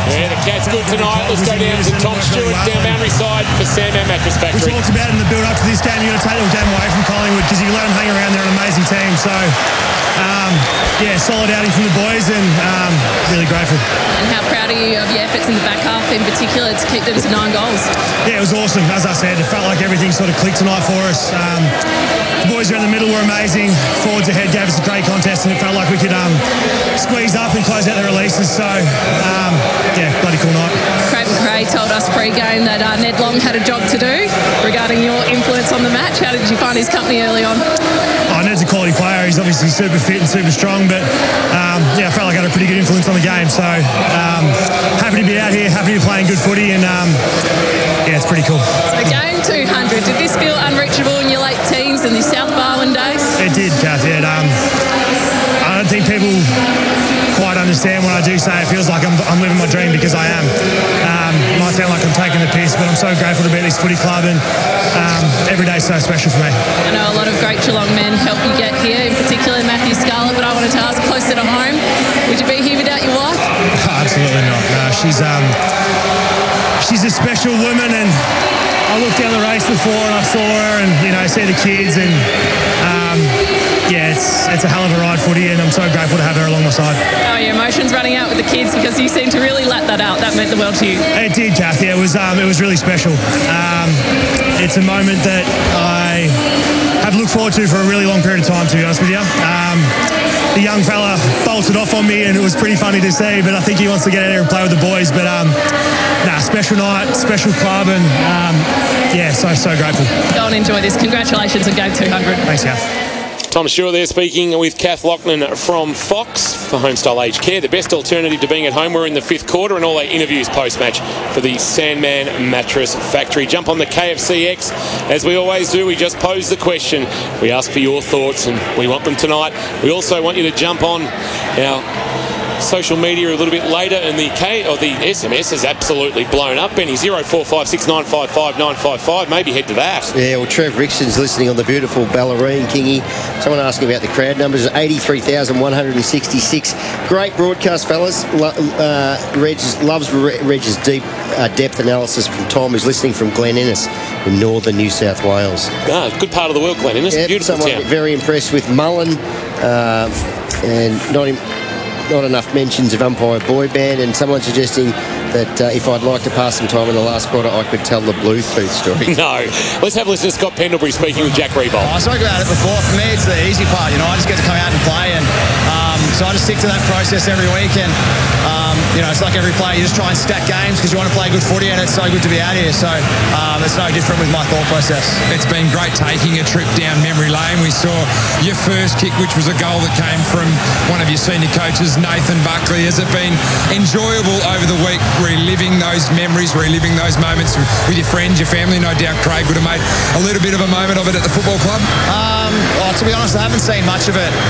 Yeah, the Cats good tonight. Let's go down to Tom Stewart down Boundary side for Sandman Mattress Factory. We talked about in the build-up to this game, you're going to take the game away from Collingwood because you let them hang around. They're an amazing team. So, solid outing from the boys and really grateful. And how proud are you of your efforts in the back half in particular to keep them to 9 goals? Yeah, it was awesome. As I said, it felt like everything sort of clicked tonight for us. The boys around the middle were amazing. Forwards ahead gave us a great contest and it felt like we could squeeze up and close out the releases. So, bloody cool night. Craven Cray told us pre-game that Ned Long had a job to do regarding your influence on the match. How did you find his company early on? Ned's a quality player. He's obviously super fit and super strong, but I felt like I had a pretty good influence on the game. So happy to be out here, happy to be playing good footy, and it's pretty cool. So game 200, did this feel unreachable in your late teens in the South Barwon days? It did, Kath. I don't think people quite understand when I do say it feels like I'm living my dream, because I am. Might sound like I'm taking the piss, but I'm so grateful to be at this footy club, and every day's so special for me. I know a lot of great Geelong men help you get here, in particular Matthew Scarlett, but I wanted to ask, closer to home, would you be here without your wife? Absolutely not. No, she's a special woman, and I looked down the race before and I saw her and, see the kids, and it's a hell of a ride footy, and I'm so grateful to have her along my side. Oh, your emotions running out with the kids, because you seem to really let that out. That meant the world to you. It did, Kath. Yeah, it was really special. It's a moment that I have looked forward to for a really long period of time, to be honest with you. The young fella bolted off on me and it was pretty funny to see, but I think he wants to get out there and play with the boys. But special night, special club, and so grateful. Go and enjoy this. Congratulations on game 200. Thanks, Kath. Tom Stewart there speaking with Kath Loughnan from Fox for Homestyle Aged Care, the best alternative to being at home. We're in the 5th quarter and all our interviews post-match for the Sandman Mattress Factory. Jump on the KFCX. As we always do, we just pose the question. We ask for your thoughts and we want them tonight. We also want you to jump on our social media a little bit later, and the SMS has absolutely blown up. Benny, 0456955955. Maybe head to that. Yeah, well, Trev Rixon's listening on the beautiful Ballerine, Kingy. Someone asking about the crowd numbers, 83,166. Great broadcast, fellas. Loves Reg's deep depth analysis from Tom, who's listening from Glen Innes in northern New South Wales. Good part of the world, Glen Innes. Yep, beautiful town. Very impressed with Mullen, and not enough mentions of umpire boy band, and someone suggesting that if I'd like to pass some time in the last quarter, I could tell the Bluetooth story. No. Let's have a listen to Scott Pendlebury speaking with Jack Rebold. I spoke about it before. For me, it's the easy part. I just get to come out and play, and so I just stick to that process every week. And it's like every player, you just try and stack games because you want to play good footy, and it's so good to be out here. So it's no different with my thought process. It's been great taking a trip down memory lane. We saw your first kick, which was a goal that came from one of your senior coaches, Nathan Buckley. Has it been enjoyable over the week, reliving those memories, reliving those moments with your friends, your family? No doubt Craig would have made a little bit of a moment of it at the football club. To be honest, I haven't seen much of it.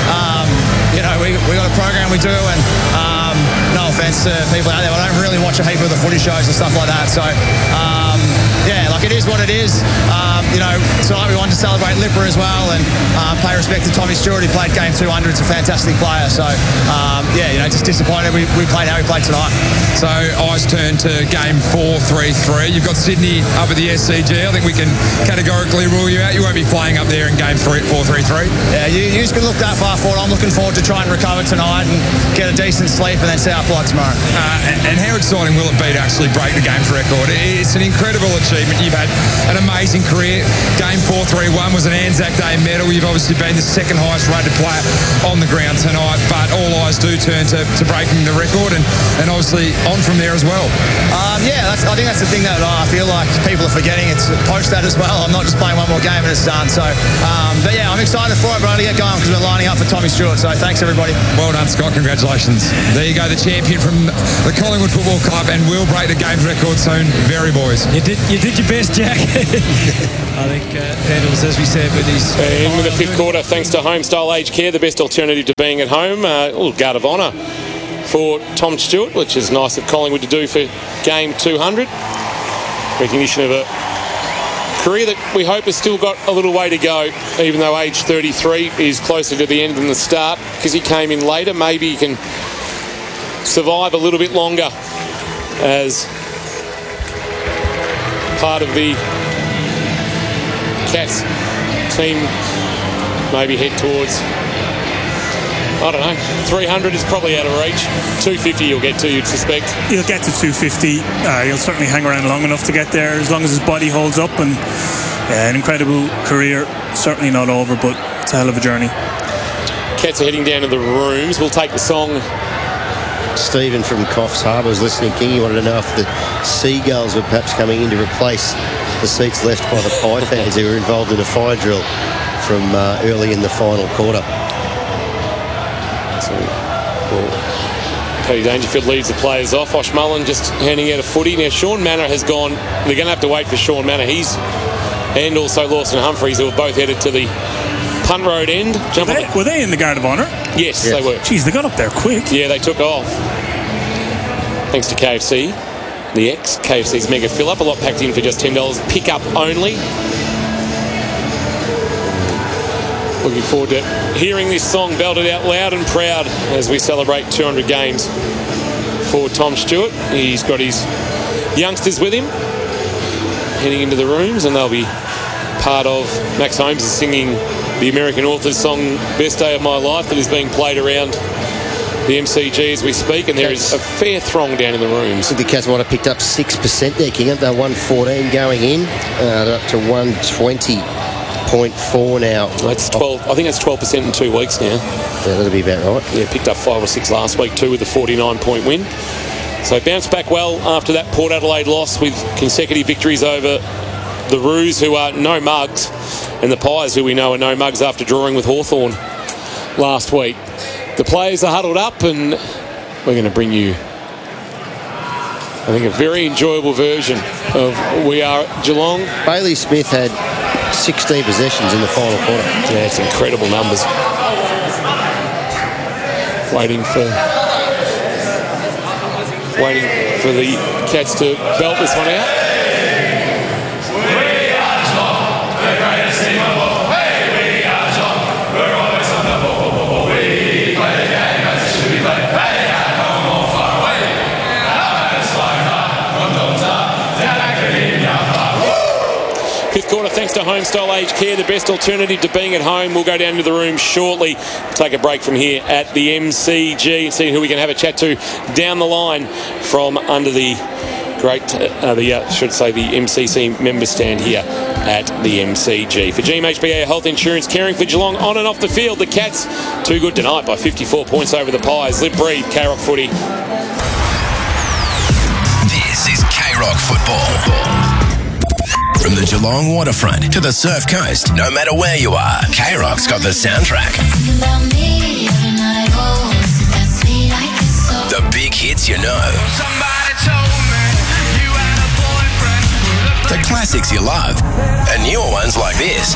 We got a program we do, and no offence to people out there, I don't really watch a heap of the footy shows and stuff like that. So, it is what it is. Tonight we wanted to celebrate Lipper as well, and pay respect to Tommy Stewart, who played game 200. It's a fantastic player. So, just disappointed we played how we played tonight. So, eyes turn to game 4-3-3. You've got Sydney up at the SCG. I think we can categorically rule you out. You won't be playing up there in game 4-3-3. Yeah, you can look that far forward. I'm looking forward to try and recover tonight and get a decent sleep and then see how I play tomorrow. And how exciting will it be to actually break the games record? It's an incredible achievement. You've had an amazing career. Game 4-3-1 was an Anzac Day medal. You've obviously been the second highest rated player on the ground tonight, but all eyes do turn to breaking the record and obviously on from there as well. I think that's the thing that I feel like people are forgetting. It's post that as well. I'm not just playing one more game and it's done. So, I'm excited for it, but I only get going because we're lining up for Tommy Stewart. So thanks everybody. Well done, Scott. Congratulations. There you go, the champion from the Collingwood Football Club, and we'll break the games record soon. Very boys. You did your best, Jack. I think Pendles, as we said, with his... In with the 5th quarter, thanks to Homestyle Aged Care, the best alternative to being at home. A little guard of honour for Tom Stewart, which is nice of Collingwood to do for game 200. Recognition of a career that we hope has still got a little way to go, even though age 33 is closer to the end than the start, because he came in later. Maybe he can survive a little bit longer as part of the Cats team maybe head towards, I don't know, 300 is probably out of reach. 250 you'll get to, you'd suspect. He'll get to 250. He'll certainly hang around long enough to get there as long as his body holds up. And an incredible career, certainly not over, but it's a hell of a journey. Cats are heading down to the rooms. We'll take the song. Stephen from Coffs Harbour was listening, King. He wanted to know if the Seagulls were perhaps coming in to replace the seats left by the Pie fans who were involved in a fire drill from early in the final quarter. So, Paddy Dangerfield leads the players off. Osh Mullen just handing out a footy. Now, Sean Manor has gone. They're going to have to wait for Sean Manor. And also Lawson Humphreys, who are both headed to the Punt Road end. Were they in the Guard of Honour? Yes, they were. Jeez, they got up there quick. Yeah, they took off. Thanks to KFC. The KFC's mega fill-up. A lot packed in for just $10. Pick-up only. Looking forward to hearing this song belted out loud and proud as we celebrate 200 games for Tom Stewart. He's got his youngsters with him heading into the rooms, and they'll be part of Max Holmes is singing the American Authors song Best Day of My Life that is being played around the MCG as we speak, and there is a fair throng down in the rooms. I think the Cats might have picked up 6% there, King. They're 114 going in. They're up to 120.4 now. That's 12. I think that's 12% in 2 weeks now. Yeah, that'll be about right. Yeah, picked up 5 or 6 last week too with a 49-point win. So bounced back well after that Port Adelaide loss with consecutive victories over the Roos, who are no mugs, and the Pies, who we know are no mugs after drawing with Hawthorn last week. The players are huddled up, and we're going to bring you, I think, a very enjoyable version of We Are Geelong. Bailey Smith had 16 possessions in the final quarter. Yeah, it's incredible numbers. Waiting for the Cats to belt this one out. Fifth quarter, thanks to Homestyle Aged Care, the best alternative to being at home. We'll go down to the room shortly. Take a break from here at the MCG and see who we can have a chat to down the line from under the great, the MCC member stand here at the MCG. For GMHBA Health Insurance, caring for Geelong on and off the field. The Cats, too good tonight by 54 points over the Pies. Live, breathe, K-Rock footy. This is K-Rock football. From the Geelong waterfront to the surf coast, no matter where you are, K-Rock's got the soundtrack. The big hits you know. The classics you love. And newer ones like this.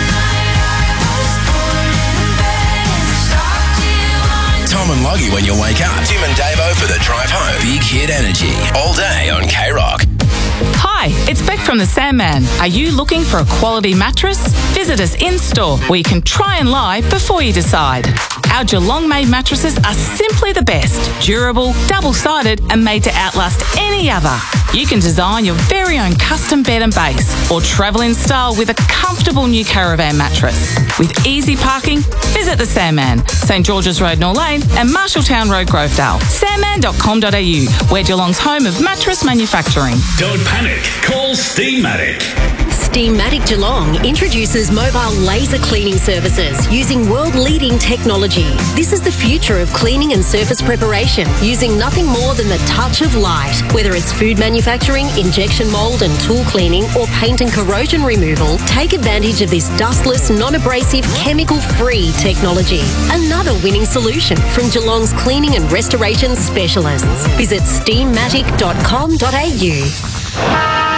Tom and Loggy when you wake up. Tim and Davo for the drive home. Big hit energy. All day on K-Rock. Hi, it's Beck from the Sandman. Are you looking for a quality mattress? Visit us in-store where you can try and lie before you decide. Our Geelong-made mattresses are simply the best. Durable, double-sided and made to outlast any other. You can design your very own custom bed and base or travel in style with a comfortable new caravan mattress. With easy parking, visit the Sandman, St George's Road, Norlane and Marshalltown Road, Grovedale. Sandman.com.au, where Geelong's home of mattress manufacturing. Don't panic. Call Steamatic. Steamatic Geelong introduces mobile laser cleaning services using world-leading technology. This is the future of cleaning and surface preparation using nothing more than the touch of light. Whether it's food manufacturing, injection mould and tool cleaning, or paint and corrosion removal, take advantage of this dustless, non-abrasive, chemical-free technology. Another winning solution from Geelong's cleaning and restoration specialists. Visit steamatic.com.au.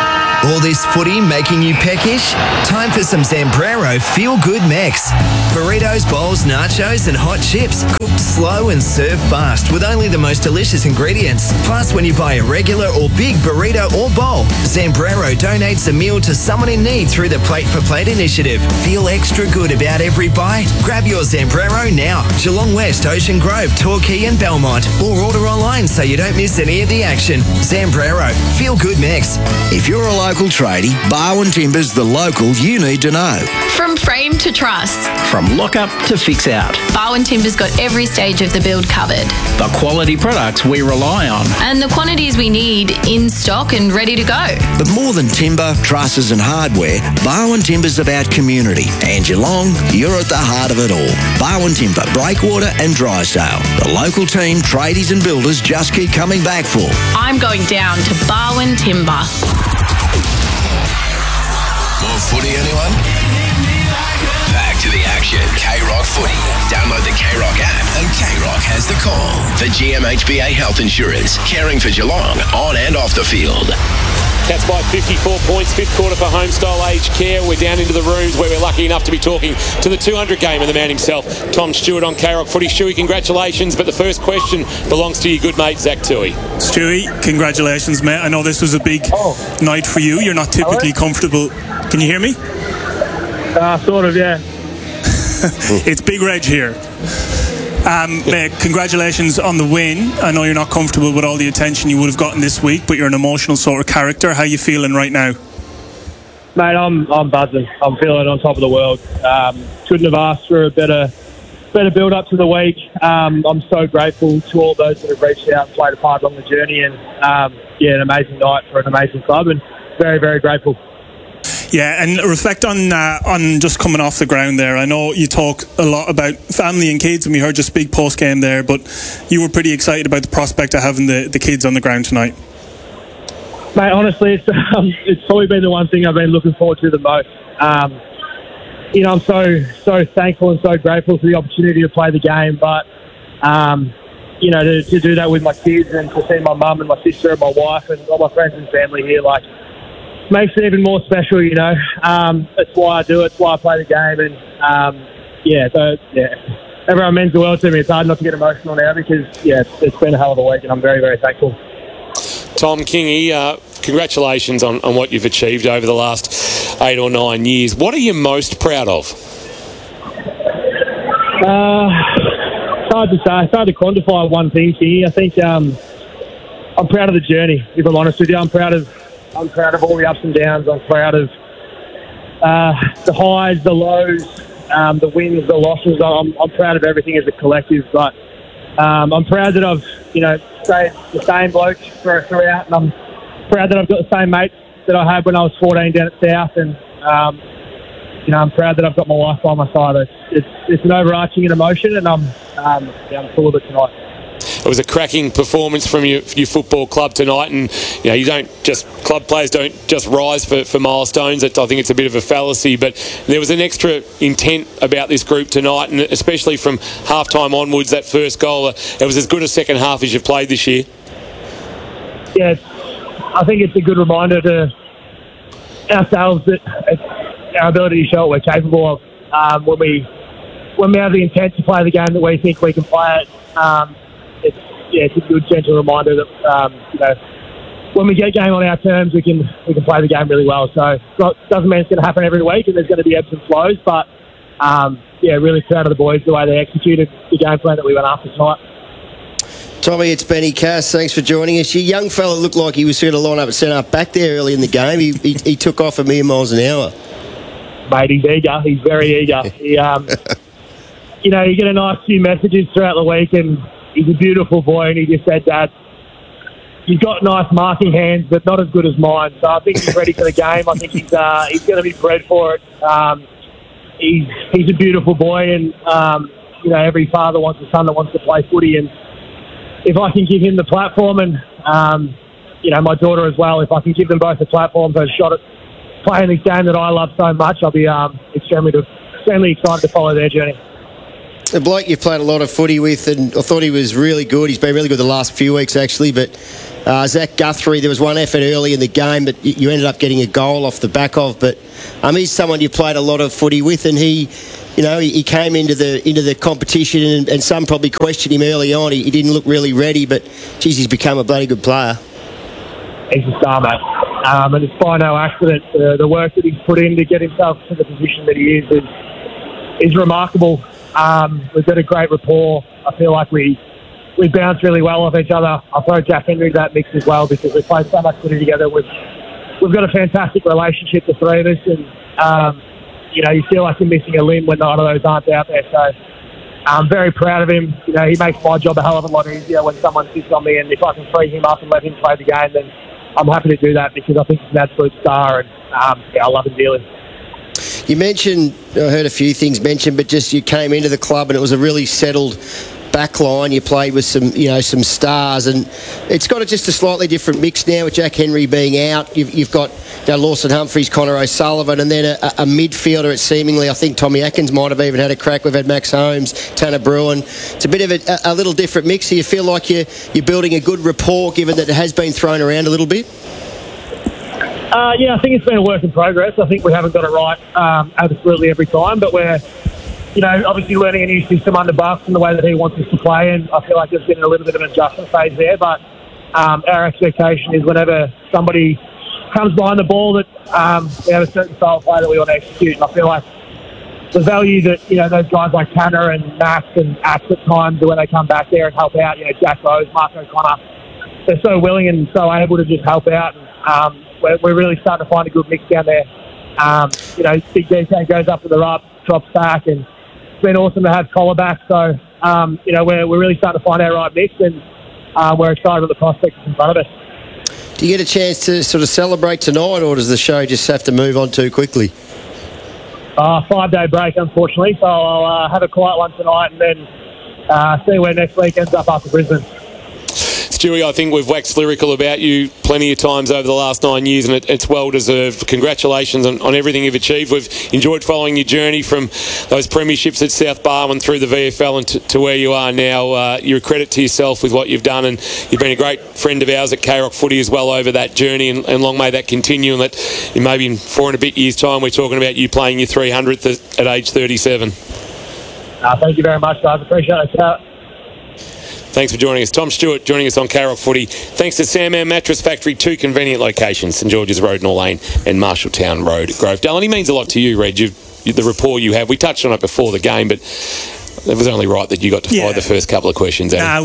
All this footy making you peckish? Time for some Zambrero feel-good mix. Burritos, bowls, nachos and hot chips. Cooked slow and served fast with only the most delicious ingredients. Plus, when you buy a regular or big burrito or bowl, Zambrero donates a meal to someone in need through the Plate for Plate initiative. Feel extra good about every bite? Grab your Zambrero now. Geelong West, Ocean Grove, Torquay and Belmont. Or order online so you don't miss any of the action. Zambrero, feel good mix. If you're a local tradie, Barwon Timber's the local you need to know. From frame to truss. From lock-up to fix-out. Barwon Timber's got every stage of the build covered. The quality products we rely on. And the quantities we need in stock and ready to go. But more than timber, trusses and hardware, Barwon Timber's about community. And Geelong, you're at the heart of it all. Barwon Timber, Breakwater and Drysdale. The local team, tradies and builders just keep coming back for. I'm going down to Barwon Timber. More footy, anyone? Back to the action. K-Rock Footy. Download the K-Rock app and K-Rock has the call. For GMHBA Health Insurance. Caring for Geelong on and off the field. Cats by 54 points, fifth quarter for Homestyle Aged Care. We're down into the rooms where we're lucky enough to be talking to the 200 gamer, the man himself, Tom Stewart on K-Rock Footy. Stewie, congratulations, but the first question belongs to your good mate, Zach Toohey. Stewie, congratulations, mate. I know this was a big night for you. You're not typically comfortable. Can you hear me? Sort of, yeah. It's Big Reg here. Mate, congratulations on the win. I know you're not comfortable with all the attention you would have gotten this week, but you're an emotional sort of character. How are you feeling right now? Mate, I'm buzzing. I'm feeling on top of the world. Couldn't have asked for a better build up to the week. I'm so grateful to all those that have reached out and played a part along the journey, and an amazing night for an amazing club, and very, very grateful. Yeah, and reflect on just coming off the ground there. I know you talk a lot about family and kids, and we heard your speak post-game there, but you were pretty excited about the prospect of having the kids on the ground tonight. Mate, honestly, it's probably been the one thing I've been looking forward to the most. I'm so thankful and so grateful for the opportunity to play the game, but to do that with my kids and to see my mum and my sister and my wife and all my friends and family here, makes it even more special, That's why I do it. It's why I play the game. And, everyone means the world to me. It's hard not to get emotional now because, it's been a hell of a week and I'm very, very thankful. Tom Kingy, congratulations on what you've achieved over the last 8 or 9 years. What are you most proud of? It's hard to say. It's hard to quantify one thing, Kingy. I think I'm proud of the journey, if I'm honest with you. I'm proud of all the ups and downs. I'm proud of the highs, the lows, the wins, the losses. I'm proud of everything as a collective. But I'm proud that I've, stayed the same bloke throughout, and I'm proud that I've got the same mates that I had when I was 14 down at South, and I'm proud that I've got my wife by my side. It's an overarching emotion, and I'm full of it tonight. It was a cracking performance from your football club tonight, and club players don't just rise for milestones. I think it's a bit of a fallacy, but there was an extra intent about this group tonight, and especially from half-time onwards, that first goal, it was as good a second half as you've played this year. Yeah, I think it's a good reminder to ourselves that our ability to show what we're capable of. When we have the intent to play the game that we think we can play it, it's a good gentle reminder that when we get a game on our terms, we can play the game really well. So doesn't mean it's going to happen every week, and there's going to be ebbs and flows. But really proud of the boys the way they executed the game plan that we went after tonight. Tommy, it's Benny Cass. Thanks for joining us. Your young fella looked like he was going to line up at centre back there early in the game. He took off a million miles an hour. Mate, he's eager. He's very eager. He, you get a nice few messages throughout the week, and he's a beautiful boy, and he just said, Dad, you've got nice marking hands, but not as good as mine. So I think he's ready for the game. I think he's going to be bred for it. He's a beautiful boy, and every father wants a son that wants to play footy. And if I can give him the platform, and my daughter as well, if I can give them both the platform for a shot at playing this game that I love so much, I'll be extremely excited to follow their journey. a bloke you've played a lot of footy with, and I thought he was really good. He's been really good the last few weeks, actually. But Zach Guthrie, there was one effort early in the game that you ended up getting a goal off the back of. But he's someone you played a lot of footy with, and he came into the competition, and some probably questioned him early on. He didn't look really ready, but geez, he's become a bloody good player. He's a star, mate. And it's by no accident. The work that he's put in to get himself to the position that he is remarkable. We've got a great rapport. I feel like we bounce really well off each other. I'll throw Jack Henry to that mix as well, because we play so much footy together. We've got a fantastic relationship, the three of us, and you feel like you're missing a limb when none of those aren't out there. So I'm very proud of him. He makes my job a hell of a lot easier when someone sits on me, and if I can free him up and let him play the game, then I'm happy to do that, because I think he's an absolute star, and I love him dearly. You mentioned, I heard a few things mentioned, but just you came into the club and it was a really settled back line. You played with some stars, and it's got just a slightly different mix now with Jack Henry being out. You've got Lawson Humphries, Connor O'Sullivan, and then a midfielder. It's seemingly, I think Tommy Atkins might have even had a crack. We've had Max Holmes, Tanner Bruin. It's a bit of a little different mix. So you feel like you're building a good rapport, given that it has been thrown around a little bit? I think it's been a work in progress. I think we haven't got it right absolutely every time, but we're obviously learning a new system under Bucks and the way that he wants us to play, and I feel like there's been a little bit of an adjustment phase there, but our expectation is whenever somebody comes behind the ball that we have a certain style of play that we want to execute, and I feel like the value that, those guys like Tanner and Max and Axe at times, when they come back there and help out, Jack Rose, Mark O'Connor, they're so willing and so able to just help out, and we're really starting to find a good mix down there. Big DK goes up to the right, drops back, and it's been awesome to have Collar back. So, we're really starting to find our right mix, and we're excited with the prospects in front of us. Do you get a chance to sort of celebrate tonight, or does the show just have to move on too quickly? 5-day break, unfortunately, so I'll have a quiet one tonight and then see where next week ends up after Brisbane. Stewie, I think we've waxed lyrical about you plenty of times over the last 9 years, and it's well deserved. Congratulations on everything you've achieved. We've enjoyed following your journey from those premierships at South Barwon through the VFL and to where you are now. You're a credit to yourself with what you've done, and you've been a great friend of ours at K-Rock Footy as well over that journey, and long may that continue, and that maybe in 4 and a bit years' time we're talking about you playing your 300th at age 37. Thank you very much, guys. Appreciate it. Thanks for joining us. Tom Stewart joining us on K-Rock Footy. Thanks to Sandman Mattress Factory, 2 convenient locations, St George's Road, North Lane, and Marshalltown Road, Grovedale. And he means a lot to you, Reg, the rapport you have. We touched on it before the game, but it was only right that you got to fire the first couple of questions out.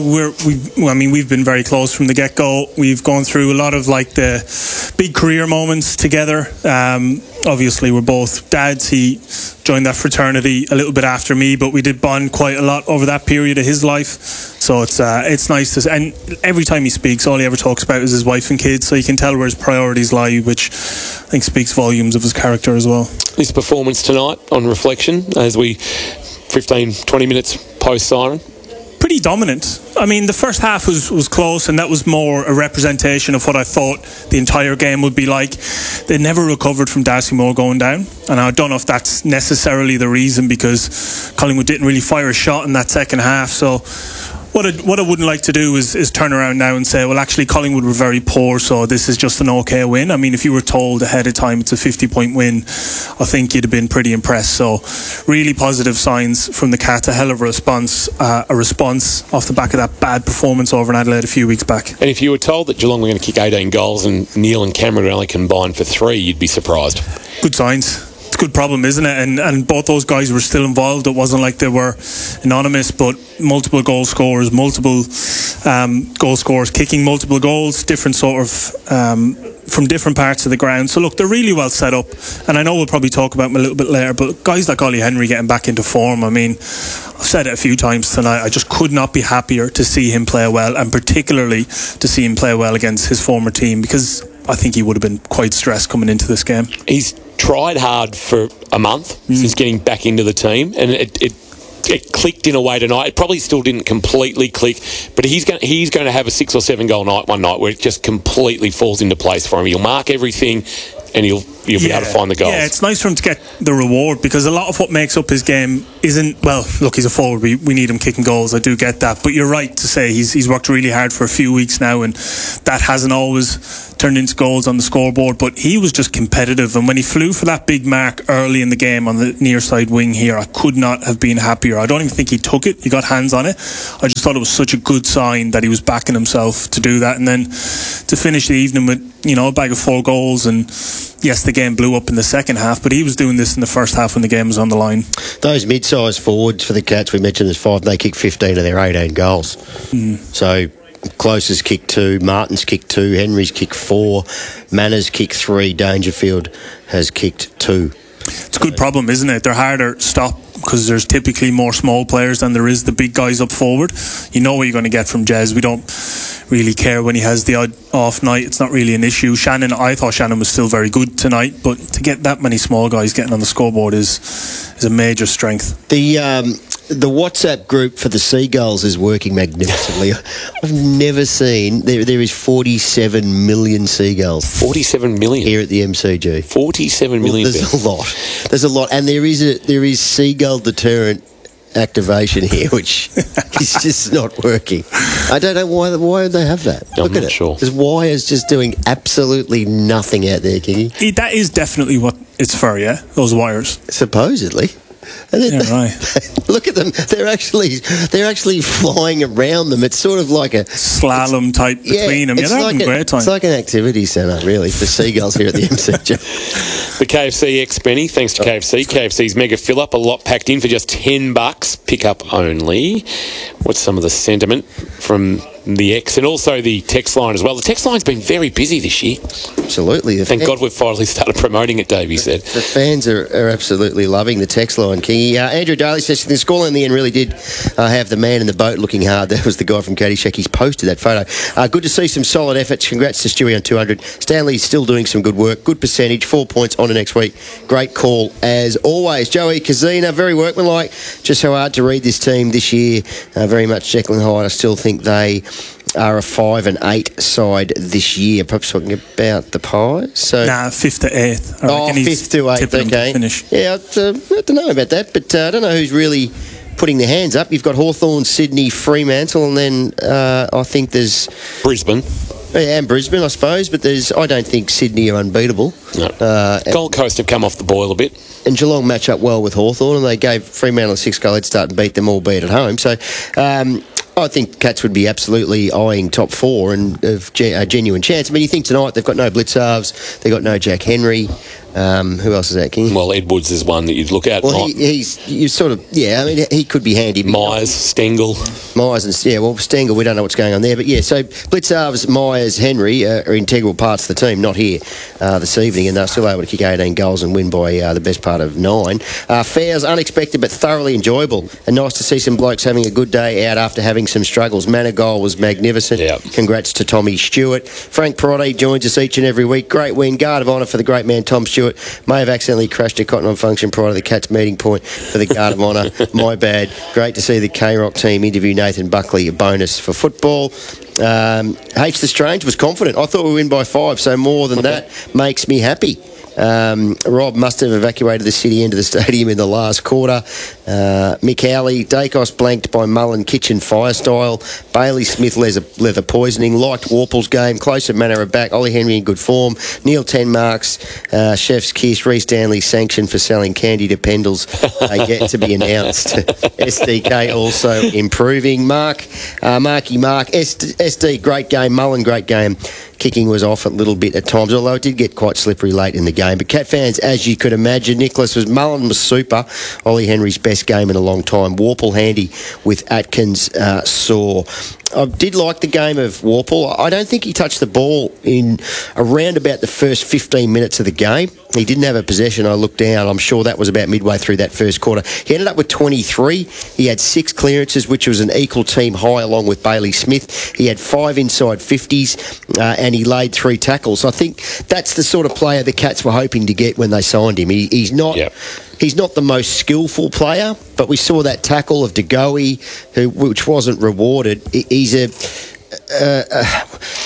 We've been very close from the get-go. We've gone through a lot of the big career moments together. Obviously, we're both dads. He joined that fraternity a little bit after me, but we did bond quite a lot over that period of his life. So it's nice to, and every time he speaks, all he ever talks about is his wife and kids. So you can tell where his priorities lie, which I think speaks volumes of his character as well. This performance tonight, on reflection, as we 15-20 minutes post-siren? Pretty dominant. I mean, the first half was close, and that was more a representation of what I thought the entire game would be like. They never recovered from Darcy Moore going down, and I don't know if that's necessarily the reason, because Collingwood didn't really fire a shot in that second half. So what I wouldn't like to do is turn around now and say, well, actually Collingwood were very poor, so this is just an okay win. I mean, if you were told ahead of time it's a 50-point win, I think you'd have been pretty impressed. So really positive signs from the Cats. A hell of a response off the back of that bad performance over in Adelaide a few weeks back. And if you were told that Geelong were going to kick 18 goals and Neil and Cameron would only combine for 3, you'd be surprised. Good signs. It's a good problem, isn't it? And both those guys were still involved. It wasn't like they were anonymous, but multiple goal scorers, goal scorers kicking multiple goals, different sort of from different parts of the ground. So look, they're really well set up, and I know we'll probably talk about them a little bit later, but guys like Ollie Henry getting back into form, I mean, I've said it a few times tonight, I just could not be happier to see him play well, and particularly to see him play well against his former team, because I think he would have been quite stressed coming into this game. He's tried hard for a month since getting back into the team, and it clicked in a way tonight. It probably still didn't completely click, but he's going to have a 6 or 7 goal night one night where it just completely falls into place for him. He'll mark everything, and he'll you'll be able to find the goals. Yeah, it's nice for him to get the reward, because a lot of what makes up his game isn't, well, look, he's a forward, we need him kicking goals, I do get that, but you're right to say he's worked really hard for a few weeks now, and that hasn't always turned into goals on the scoreboard, but he was just competitive, and when he flew for that big mark early in the game on the near side wing here, I could not have been happier. I don't even think he took it, he got hands on it. I just thought it was such a good sign that he was backing himself to do that, and then to finish the evening with, you know, a bag of 4 goals. And yes, the game blew up in the second half, but he was doing this in the first half when the game was on the line. Those mid-sized forwards for the Cats, we mentioned there's 5, they kicked 15 of their 18 goals. So Close has kicked 2, Martin's kicked 2, Henry's kicked 4, Manners kicked 3, Dangerfield has kicked 2. It's a good problem, isn't it? They're harder to stop because there's typically more small players than there is the big guys up forward. You know what you're going to get from Jez. We don't really care when he has the odd off night. It's not really an issue. Shannon, I thought Shannon was still very good tonight, but to get that many small guys getting on the scoreboard is a major strength. The WhatsApp group for the Seagulls is working magnificently. I've never seen... There is 47 million seagulls. 47 million? Here at the MCG. 47 million. Well, there's a lot. And there is seagull deterrent activation here, which is just not working. I don't know why they have that. Look at it. Sure. There's wires just doing absolutely nothing out there, Kingy. That is definitely what it's for, yeah? Those wires. Supposedly. And then right. Look at them. They're actually flying around them. It's sort of like a slalom type between them. Yeah, they're having a great time. It's like an activity centre, really, for seagulls here at the MCG. The KFC X Benny, thanks to KFC. KFC's mega fill up, a lot packed in for just $10. Pick up only. What's some of the sentiment from the X and also the text line as well? The text line's been very busy this year. Absolutely. Thank God we've finally started promoting it, Davey said. The fans are absolutely loving the text line, Kingy. Andrew Daly says the scoreline in the end really did have the man in the boat looking hard. That was the guy from Caddyshack. He's posted that photo. Good to see some solid efforts. Congrats to Stewie on 200. Stanley's still doing some good work. Good percentage. 4 points on to next week. Great call as always. Joey Kazina, very workmanlike. Just so hard to read this team this year. Very much Jekyll and Hyde. I still think they are a 5 and 8 side this year. Perhaps talking about the Pies. So 5th to 8th. 5th to 8th. Okay. Finish. Yeah, I don't know about that, but I don't know who's really putting their hands up. You've got Hawthorn, Sydney, Fremantle, and then I think there's Brisbane. Yeah, and Brisbane, I suppose, but I don't think Sydney are unbeatable. No. Gold Coast have come off the boil a bit. And Geelong match up well with Hawthorn, and they gave Fremantle a 6-goal head start and beat them, albeit at home. So I think Cats would be absolutely eyeing top 4 and a genuine chance. I mean, you think tonight they've got no blitz halves, they've got no Jack Henry. Who else is that, King? Well, Edwards is one that you'd look at. Well, I mean, he could be handy. Myers, Stengel. Stengel, we don't know what's going on there. But yeah, so blitz halves, Myers, Henry are integral parts of the team, not here this evening, and they're still able to kick 18 goals and win by the best part of 9. Fairs, unexpected but thoroughly enjoyable, and nice to see some blokes having a good day out after having some struggles. Manigault was magnificent. Yep. Congrats to Tommy Stewart. Frank Perotti joins us each and every week. Great win. Guard of honour for the great man Tom Stewart. May have accidentally crashed a cotton on function prior to the Cats meeting point for the Guard of Honour. My bad. Great to see the K-Rock team interview Nathan Buckley, a bonus for football. H. The Strange was confident. I thought we'd win by 5, so more than that makes me happy. Rob must have evacuated the city end of the stadium in the last quarter. Mick Howley, Dacos blanked by Mullen kitchen fire style. Bailey Smith leather poisoning. Liked Warple's game. Closer manner of back. Ollie Henry in good form. Neil 10 marks. Chef's kiss. Reece Stanley sanctioned for selling candy to Pendles. Yet to be announced. SDK also improving. Marky Mark. SD great game. Mullen great game. Kicking was off a little bit at times, although it did get quite slippery late in the game. But Cat fans, as you could imagine, Mullen was super. Ollie Henry's best game in a long time. Warple handy with Atkins sore. I did like the game of Warple. I don't think he touched the ball in around about the first 15 minutes of the game. He didn't have a possession. I looked down. I'm sure that was about midway through that first quarter. He ended up with 23. He had 6 clearances, which was an equal team high along with Bailey Smith. He had 5 inside 50s and he laid 3 tackles. I think that's the sort of player the Cats were hoping to get when they signed him. He's not... Yep. He's not the most skillful player, but we saw that tackle of De Goey, which wasn't rewarded. He's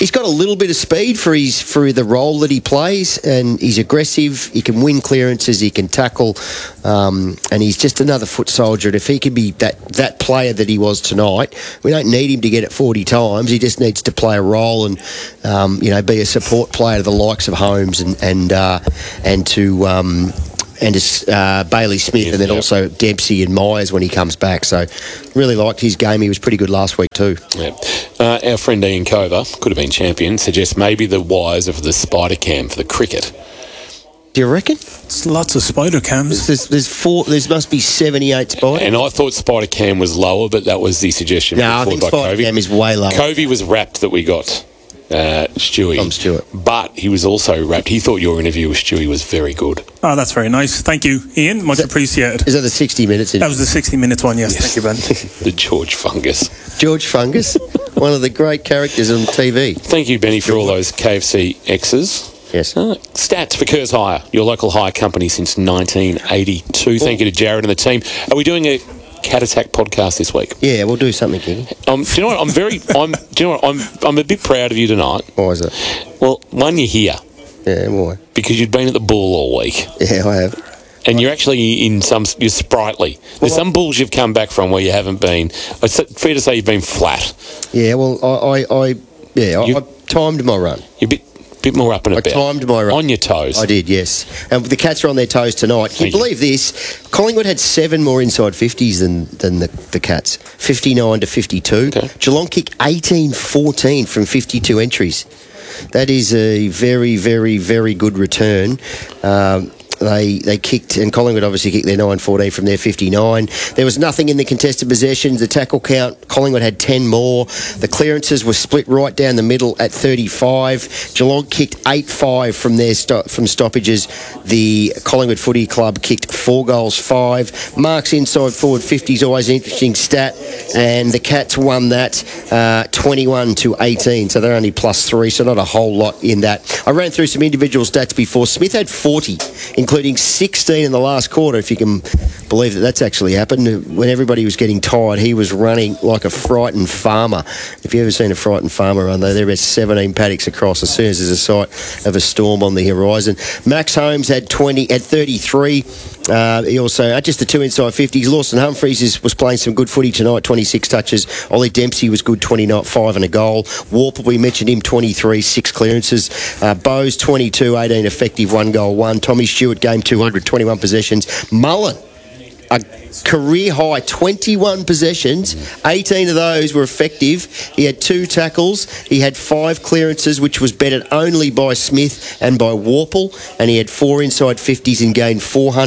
He's got a little bit of speed for the role that he plays, and he's aggressive. He can win clearances, he can tackle, and he's just another foot soldier. And if he can be that player that he was tonight, we don't need him to get it 40 times. He just needs to play a role and be a support player to the likes of Holmes and to Bailey Smith, and then also Dempsey and Myers when he comes back. So really liked his game. He was pretty good last week too. Yeah. Our friend Ian Cover, could have been champion, suggests maybe the wires of the spider cam for the cricket. Do you reckon? It's lots of spider cams. There's four. There must be 78 spiders. And I thought spider cam was lower, but that was the suggestion. No, I think spider cam is way lower. Covey was wrapped that we got. Stewie. Tom Stewart. But he was also wrapped. He thought your interview with Stewie was very good. Oh, that's very nice. Thank you, Ian. Much appreciated. Is that the 60 minutes? That was the 60 minutes one, yes. Thank you, Ben. The George Fungus. George Fungus, one of the great characters on TV. Thank you, Benny, for all those KFC X's. Yes. Stats for Kerrs Hire, your local hire company since 1982. Thank you to Jared and the team. Are we doing a Cat Attack podcast this week? Yeah, we'll do something, King. Do you know what? I'm a bit proud of you tonight. Why is it? Well, one, you're here. Yeah, why? Because you'd been at the Bull all week. Yeah, I have. And you're actually you're sprightly. There's some bulls you've come back from where you haven't been. It's fair to say you've been flat. Yeah, well, I timed my run. You're a bit more up and about. I timed my run. On your toes. I did, yes. And the Cats are on their toes tonight. Can you believe this? Collingwood had 7 more inside 50s than the Cats. 59 to 52. Okay. Geelong kicked 18-14 from 52 entries. That is a very, very, very good return. They kicked, and Collingwood obviously kicked their 9-14 from their 59. There was nothing in the contested possessions. The tackle count, Collingwood had 10 more. The clearances were split right down the middle at 35. Geelong kicked 8-5 from stoppages. The Collingwood Footy Club kicked 4 goals, 5. Marks inside forward 50 is always an interesting stat, and the Cats won that 21-18, so they're only +3, so not a whole lot in that. I ran through some individual stats before. Smith had 40, including 16 in the last quarter, if you can believe that that's actually happened. When everybody was getting tired, he was running like a frightened farmer. If you've ever seen a frightened farmer run, they're about 17 paddocks across as soon as there's a sight of a storm on the horizon. Max Holmes had 33. He also, just the 2 inside 50s. Lawson Humphries was playing some good footy tonight, 26 touches. Ollie Dempsey was good, 29, 5 and a goal. Warple, we mentioned him, 23, 6 clearances. Bowes, 22, 18 effective, 1 goal, 1. Tommy Stewart, game 200, 21 possessions. Mullen, a career high 21 possessions, 18 of those were effective. He had 2 tackles, he had 5 clearances, which was bettered only by Smith and by Warple, and he had 4 inside 50s and gained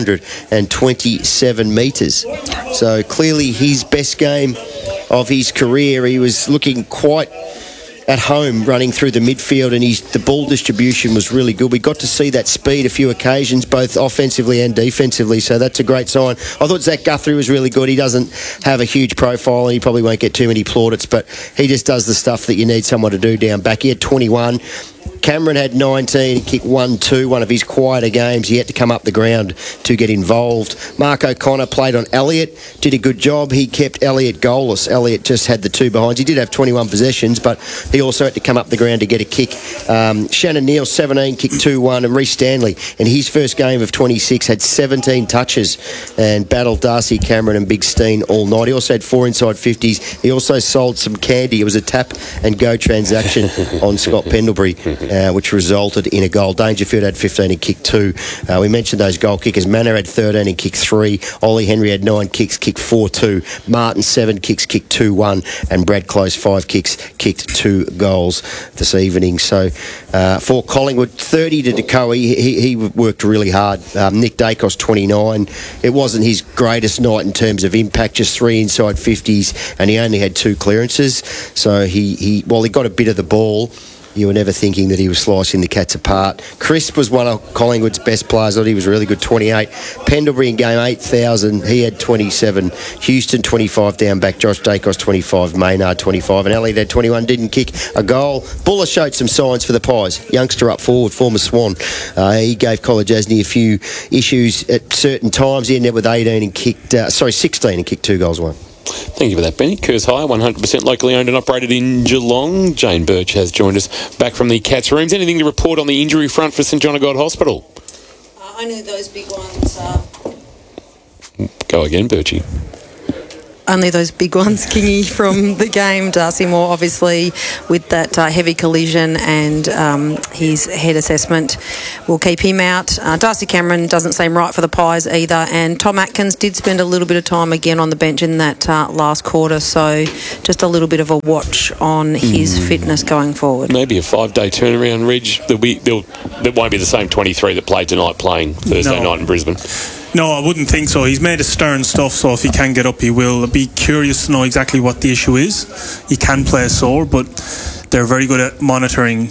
427 metres. So clearly his best game of his career. He was looking quite at home running through the midfield, and the ball distribution was really good. We got to see that speed a few occasions, both offensively and defensively, so that's a great sign. I thought Zach Guthrie was really good. He doesn't have a huge profile, and he probably won't get too many plaudits, but he just does the stuff that you need someone to do down back. He had 21. Cameron had 19, he kicked 1-2, one of his quieter games. He had to come up the ground to get involved. Mark O'Connor played on Elliott, did a good job. He kept Elliott goalless. Elliott just had the 2 behinds. He did have 21 possessions, but he also had to come up the ground to get a kick. Shannon Neal, 17, kicked 2-1, and Reece Stanley, in his first game of 26, had 17 touches and battled Darcy Cameron and Big Steen all night. He also had 4 inside 50s. He also sold some candy. It was a tap and go transaction on Scott Pendlebury, which resulted in a goal. Dangerfield had 15 and kicked 2. We mentioned those goal kickers. Manor had 13 and kicked 3. Ollie Henry had 9 kicks, kicked 4-2. Martin, 7 kicks, kicked 2-1. And Brad Close, 5 kicks, kicked 2 goals this evening. So for Collingwood, 30 to Decoe. He worked really hard. Nick Dacos, 29. It wasn't his greatest night in terms of impact, just 3 inside 50s, and he only had 2 clearances. So he got a bit of the ball. You were never thinking that he was slicing the Cats apart. Crisp was one of Collingwood's best players. I thought he was really good, 28. Pendlebury in game 8,000, he had 27. Houston, 25 down back. Josh Dacos, 25. Maynard, 25. And Elliott had 21, didn't kick a goal. Buller showed some signs for the Pies. Youngster up forward, former Swan. He gave College Asney a few issues at certain times. He ended up with 16 and kicked 2 goals, 1. Thank you for that, Benny. Kerrs Hire, 100% locally owned and operated in Geelong. Jane Birch has joined us back from the Cats rooms. Anything to report on the injury front for St John of God Hospital? Only those big ones. Go again, Birchie. Only those big ones, Kingy, from the game. Darcy Moore, obviously, with that heavy collision and his head assessment will keep him out. Darcy Cameron doesn't seem right for the Pies either. And Tom Atkins did spend a little bit of time again on the bench in that last quarter. So just a little bit of a watch on his fitness going forward. Maybe a 5-day turnaround, Reg. There won't be the same 23 that played tonight playing Thursday night in Brisbane. No, I wouldn't think so. He's made of stern stuff, so if he can get up, he will. I'd be curious to know exactly what the issue is. He can play sore, but they're very good at monitoring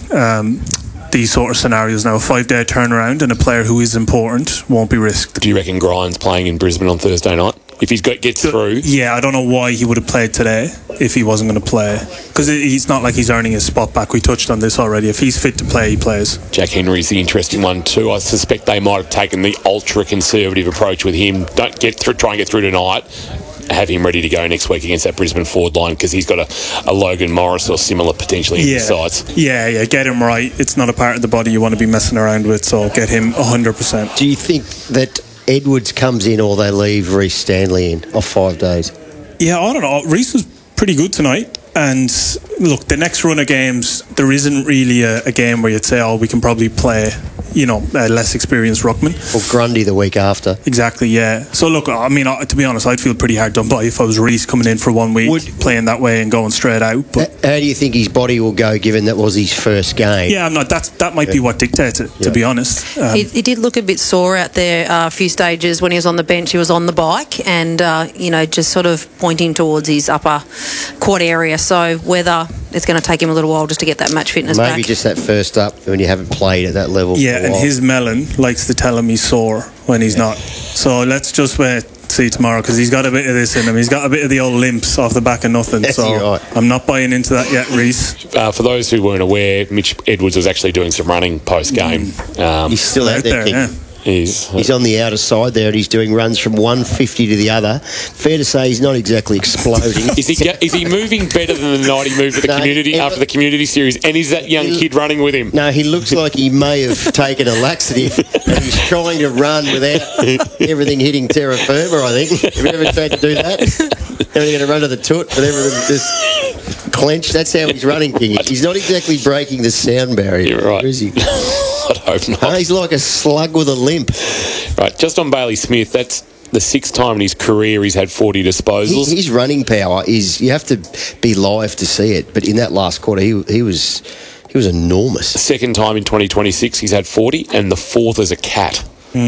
these sort of scenarios now. A 5-day turnaround and a player who is important won't be risked. Do you reckon Grimes playing in Brisbane on Thursday night? If gets through? Yeah, I don't know why he would have played today if he wasn't going to play. Because he's not like he's earning his spot back. We touched on this already. If he's fit to play, he plays. Jack Henry's the interesting one too. I suspect they might have taken the ultra-conservative approach with him. Try and get through tonight. Have him ready to go next week against that Brisbane forward line because he's got a Logan Morris or similar potentially in his sights. Yeah, get him right. It's not a part of the body you want to be messing around with, so get him 100%. Do you think that Edwards comes in or they leave Reece Stanley in off 5 days? Yeah, I don't know. Reece was pretty good tonight. And look, the next run of games, there isn't really a game where you'd say, we can probably play, a less experienced ruckman. Or Grundy the week after. Exactly, yeah. So look, I mean, to be honest, I'd feel pretty hard done by if I was Reece coming in for 1 week, playing that way and going straight out. But how do you think his body will go, given that was his first game? Yeah, that might be what dictates it, to be honest. He did look a bit sore out there a few stages when he was on the bench. He was on the bike and, just sort of pointing towards his upper quad area. So whether it's going to take him a little while just to get that match fitness back. Maybe just that first up when you haven't played at that level. Yeah, and his melon likes to tell him he's sore when he's not. So let's just wait, see tomorrow, because he's got a bit of this in him. He's got a bit of the old limps off the back of nothing. That's so right. I'm not buying into that yet, Reece. For those who weren't aware, Mitch Edwards was actually doing some running post-game. He's still out there, yeah. He's on the outer side there and he's doing runs from 150 to the other. Fair to say he's not exactly exploding. Is he moving better than the night he moved to the community after the community series? And is that young kid running with him? No, he looks like he may have taken a laxative and he's trying to run without everything hitting terra firma, I think. Have you ever tried to do that? They're going to run to the toot, but everything just clenched. That's how he's running, King. He's not exactly breaking the sound barrier. You're right. Is he? I'd hope not. No, he's like a slug with a limp. Right, just on Bailey Smith, that's the 6th time in his career he's had 40 disposals. His running power is, you have to be live to see it, but in that last quarter he was enormous. The 2nd time in 2026 he's had 40, and the 4th as a cat.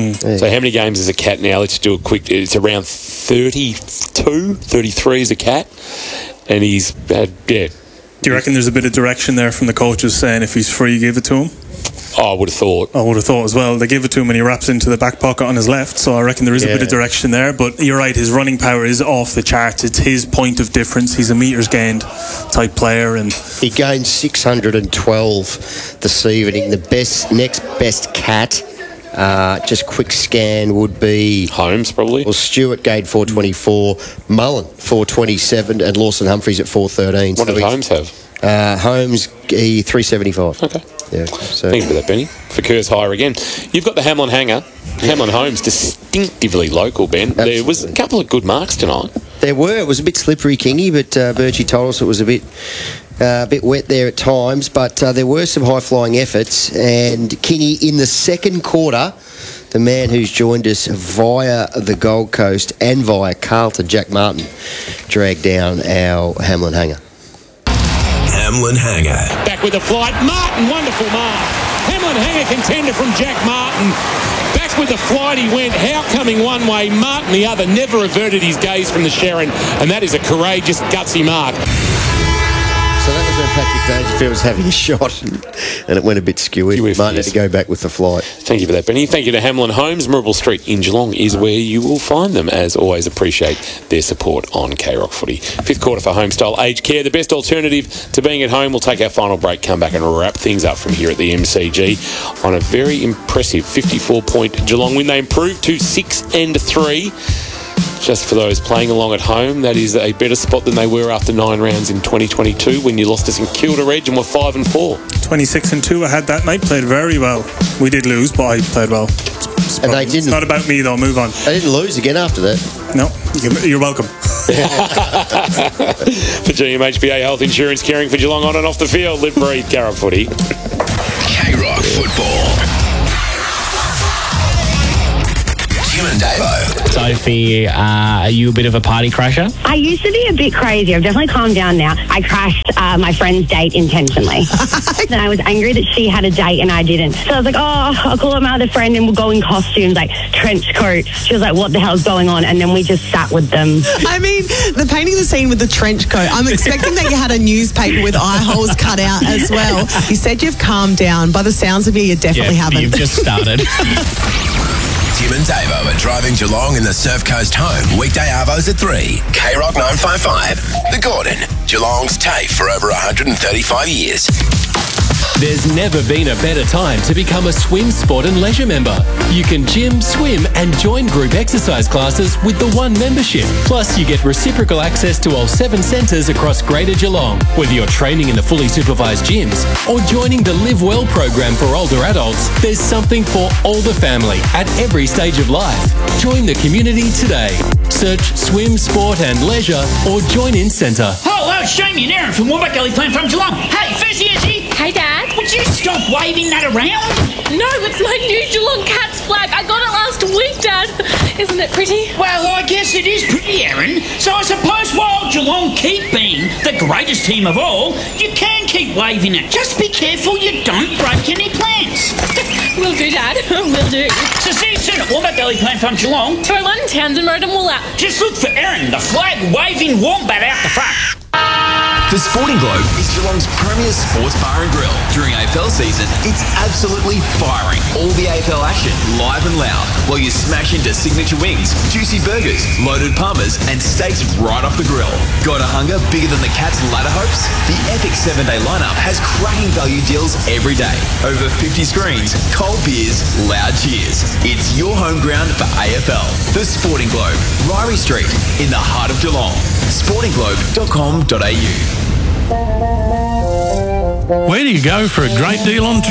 So how many games as a cat now? Let's do a quick. It's around 32, 33 as a cat, and he's had, Do you reckon there's a bit of direction there from the coaches saying if he's free, give it to him? I would have thought. I would have thought as well. They give it to him and he wraps into the back pocket on his left, so I reckon there is a bit of direction there. But you're right, his running power is off the charts. It's his point of difference. He's a metres gained type player, and he gained 612 this evening. The next best cat, just quick scan, would be Holmes probably. Well, Stewart gained 424, Mullen 427, and Lawson Humphries at 413. What did Holmes have? Holmes 375. Okay. Yeah. So. Thank you for that, Benny. For Kerrs Hire again. You've got the Hamlin hanger. Hamlin Holmes, distinctively local, Ben. Absolutely. There was a couple of good marks tonight. There were. It was a bit slippery, Kingy, but Birchie told us it was a bit wet there at times. But there were some high-flying efforts. And Kingy, in the second quarter, the man who's joined us via the Gold Coast and via Carlton, Jack Martin, dragged down our Hamlin hanger. Hamlin hanger. Back with the flight. Martin, wonderful mark. Hamlin hanger contender from Jack Martin. Back with the flight he went. Howe coming one way, Martin the other. Never averted his gaze from the Sharon. And that is a courageous, gutsy mark. So that was when Patrick Dangerfield was having a shot and it went a bit skewy. Martin had to go back with the flight. Thank you for that, Benny. Thank you to Hamlin Homes. Mirabel Street in Geelong is where you will find them. As always, appreciate their support on K-Rock Footy. 5th quarter for Homestyle Aged Care, the best alternative to being at home. We'll take our final break, come back and wrap things up from here at the MCG on a very impressive 54-point Geelong win. They improved to 6-3. Just for those playing along at home, that is a better spot than they were after 9 rounds in 2022 when you lost us in Kilda Reg and were 5-4. 26-2 I had that night, played very well. We did lose, but I played well. And they didn't. It's not about me though, move on. They didn't lose again after that. No, you're welcome. For GMHBA Health Insurance, caring for Geelong on and off the field, live, breathe, Carrot Footy. K-Rock Football. Jim and Davo. Sophie, are you a bit of a party crasher? I used to be a bit crazy. I've definitely calmed down now. I crashed my friend's date intentionally. And I was angry that she had a date and I didn't. So I was like, I'll call up my other friend and we'll go in costumes, like trench coat. She was like, what the hell's going on? And then we just sat with them. I mean, the painting the scene with the trench coat, I'm expecting that you had a newspaper with eye holes cut out as well. You said you've calmed down. By the sounds of you definitely haven't. You've just started. Tim and Davo are driving Geelong in the Surf Coast home. Weekday arvos at 3. K-Rock 955. The Gordon. Geelong's TAFE for over 135 years. There's never been a better time to become a Swim Sport and Leisure member. You can gym, swim and join group exercise classes with the One membership. Plus you get reciprocal access to all 7 centres across Greater Geelong. Whether you're training in the fully supervised gyms or joining the Live Well program for older adults, there's something for all the family at every stage of life. Join the community today. Search Swim Sport and Leisure or join in centre. Hello, it's Jamie and Aaron from Wombat Gully Plan from Geelong. Hey, Fizzy is here. Hey, Dad. Would you stop waving that around? No, it's my new Geelong Cats flag. I got it last week, Dad. Isn't it pretty? Well, I guess it is pretty, Aaron. So I suppose while Geelong keep being the greatest team of all, you can keep waving it. Just be careful you don't break any plants. Will do, Dad. Will do. So see you soon at Wombat Gully Plan from Geelong. 201 Townsend Road and Woollap. Just look for Aaron, the flag-waving wombat out the front. The Sporting Globe is Geelong's premier sports bar and grill. During AFL season, it's absolutely firing. All the AFL action, live and loud, while you smash into signature wings, juicy burgers, loaded palmers, and steaks right off the grill. Got a hunger bigger than the Cats' ladder hopes? The epic 7-day lineup has cracking value deals every day. Over 50 screens, cold beers, loud cheers. It's your home ground for AFL. The Sporting Globe, Ryrie Street, in the heart of Geelong. sportingglobe.com.au. Where do you go for a great deal on